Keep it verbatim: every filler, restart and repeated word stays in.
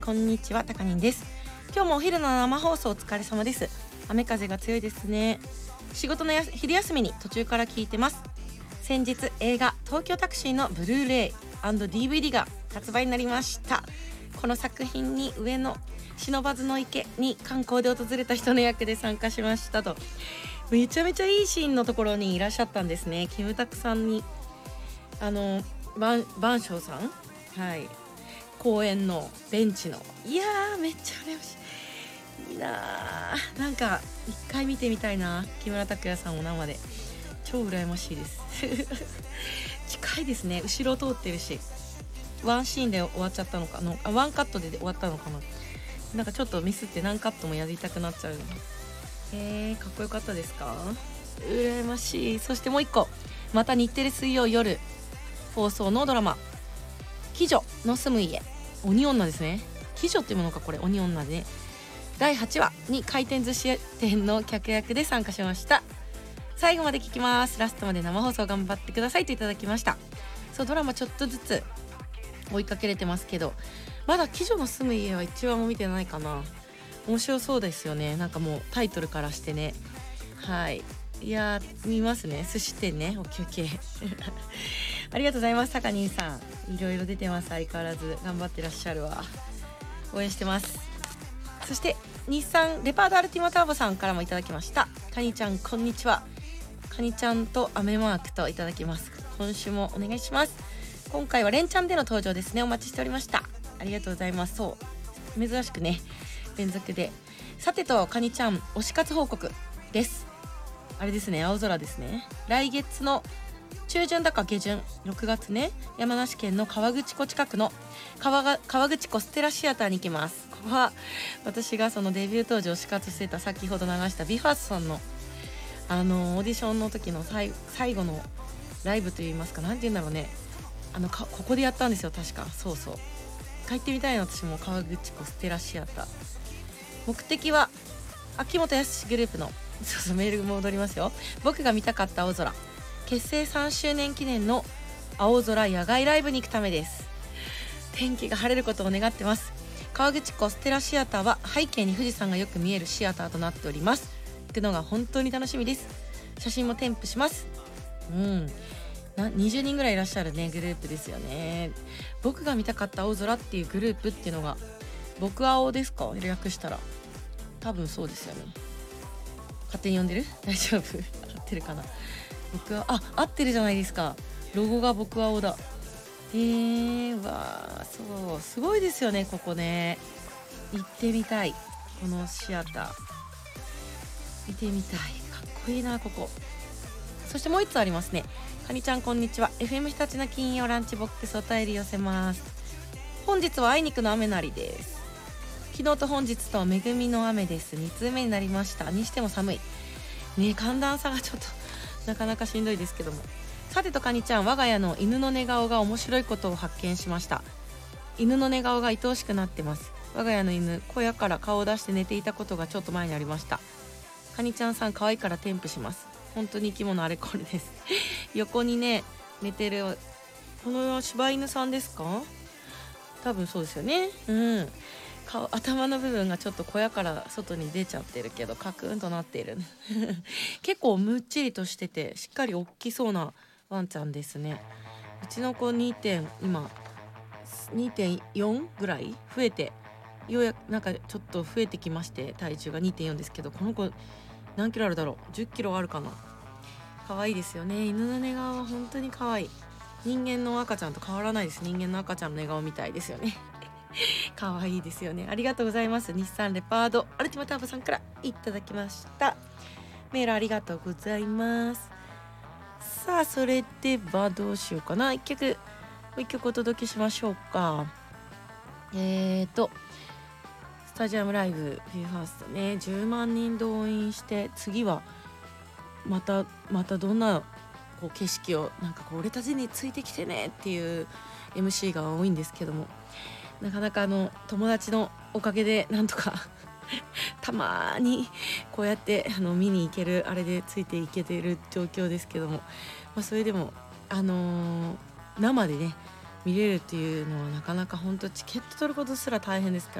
こんにちは、たかにんです。今日もお昼の生放送お疲れ様です。雨風が強いですね。仕事のや昼休みに途中から聞いてます。先日映画東京タクシーのブルーレイ &ディーブイディー が発売になりました。この作品に上野不忍池に観光で訪れた人の役で参加しましたと。めちゃめちゃいいシーンのところにいらっしゃったんですね。キムタクさんにあの晩鐘さん、はい公園のベンチの、いやーめっちゃ羨ましい、いいなー。なんか一回見てみたいな、木村拓哉さんを生で。超羨ましいです近いですね。後ろ通ってるし、ワンシーンで終わっちゃったのかのあワンカットで終わったのかな。なんかちょっとミスって何カットもやりたくなっちゃう。えー、かっこよかったですか。羨ましい。そしてもう一個、また日テレ水曜夜放送のドラマ鬼女の住む家、鬼女ですね。鬼女っていうものかこれ、鬼女でだいはちわに回転寿司店の客役で参加しました。最後まで聞きます。ラストまで生放送頑張ってくださいといただきました。そう、ドラマちょっとずつ追いかけれてますけど、まだ鬼女の住む家はいちわも見てないかな。面白そうですよね。なんかもうタイトルからしてね。はい、いやー見ますね。寿司店ね。オッケーオッケーありがとうございます。たかにんさん、いろいろ出てます。相変わらず頑張ってらっしゃるわ。応援してます。そして日産レパードアルティマターボさんからもいただきました。かにちゃんこんにちは。かにちゃんと雨マークといただきます。今週もお願いします。今回は連チャンでの登場ですね。お待ちしておりました。ありがとうございます。そう珍しくね、連続で。さてと、かにちゃん推し活報告です。あれですね、青空ですね。来月の中旬だか下旬、ろくがつね、山梨県の河口湖近くの川が川口湖ステラシアターに行きます。ここは私がそのデビュー当時推し活してた、先ほど流したビファースさんのあのオーディションの時の最最後のライブといいますか、なんて言うんだろうね、あのかここでやったんですよ確か。そうそう、帰ってみたいな。私も川口湖ステラシアター。目的は秋元康グループの、そうそう、メール戻りますよ。僕が見たかった青空、結成さんしゅうねん記念の青空野外ライブに行くためです。天気が晴れることを願ってます。川口湖ステラシアターは背景に富士山がよく見えるシアターとなっております。行くのが本当に楽しみです。写真も添付します。うんなにじゅうにんぐらいいらっしゃるねグループですよね。僕が見たかった青空っていうグループっていうのが、僕青ですか、略したら。多分そうですよね。勝手に呼んでる大丈夫合ってるかな。僕はあ合ってるじゃないですか。ロゴが僕青だ。えー、わー、そうすごいですよね。ここね、行ってみたい。このシアター見てみたい。かっこいいなここ。そしてもう一つありますね。かにちゃんこんにちは。 エフエム ひたちな金曜ランチボックスお便り寄せます。本日はあいにくの雨なりです。昨日と本日と恵みの雨です。に通目になりました。にしても寒いね。寒暖差がちょっとなかなかしんどいですけども。さてとかにちゃん、我が家の犬の寝顔が面白いことを発見しました。犬の寝顔が愛おしくなってます。我が家の犬、小屋から顔を出して寝ていたことがちょっと前にありました。かにちゃんさん可愛いから添付します。本当に生き物あれこれです横にね寝てる、この柴犬さんですか。多分そうですよね。うん顔、頭の部分がちょっと小屋から外に出ちゃってるけどカクンとなっている結構むっちりとしててしっかり大きそうなワンちゃんですね。うちの子にてん今 にてんよん ぐらい増えて、ようやくなんかちょっと増えてきまして、体重が にてんよん ですけど、この子何キロあるだろう。じゅっキロあるかな。可愛いですよね。犬の寝顔は本当に可愛い。人間の赤ちゃんと変わらないです。人間の赤ちゃんの寝顔みたいですよね可愛いですよね。ありがとうございます。日産レパードアルティマターボさんからいただきました。メールありがとうございます。さあそれではどうしようかな。一曲もう一曲お届けしましょうか。えーとスタジアムライブフィーファーストね、じゅうまんにん動員して、次はまたまたどんなこう景色を、なんかこう俺たちについてきてねっていう エムシー が多いんですけども、なかなかあの友達のおかげでなんとかたまにこうやってあの見に行けるあれでついていけてる状況ですけども、まあ、それでもあのー、生でね見れるっていうのはなかなか本当チケット取ることすら大変ですか